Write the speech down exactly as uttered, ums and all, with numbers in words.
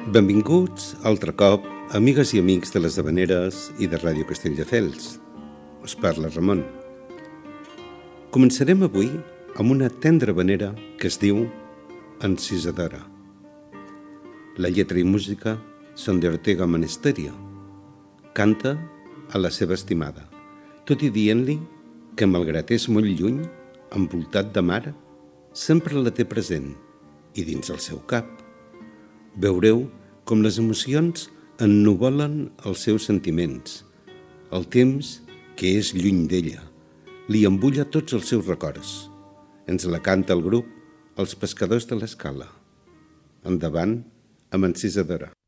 Benvinguts altre cop, amigues i amics de les Havaneres i de Ràdio Castelldefels. Us parla Ramon. Començarem avui amb una tendra havanera que es diu Encisadora. La lletra i música són d'Ortega Monesterio. Canta a la seva estimada, tot i dient-li que malgrat és molt lluny, envoltat de mar, sempre la té present i dins el seu cap. Veureu com les emocions ennuvolen els seus sentiments. El temps, que és lluny d'ella, li embulla tots els seus records. Ens la canta el grup Els Pescadors de l'Escala. Endavant amb Encisadora.